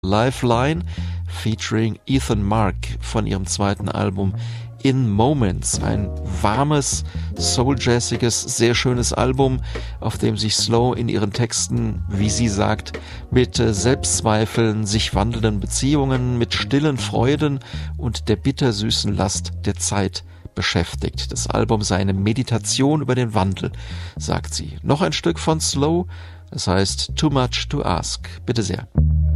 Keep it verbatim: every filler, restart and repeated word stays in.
Lifeline featuring Ethan Mark von ihrem zweiten Album In Moments. Ein warmes, soul-jazziges, sehr schönes Album, auf dem sich Slow in ihren Texten, wie sie sagt, mit Selbstzweifeln, sich wandelnden Beziehungen, mit stillen Freuden und der bittersüßen Last der Zeit beschäftigt. Das Album sei eine Meditation über den Wandel, sagt sie. Noch ein Stück von Slow, das heißt Too Much to Ask. Bitte sehr.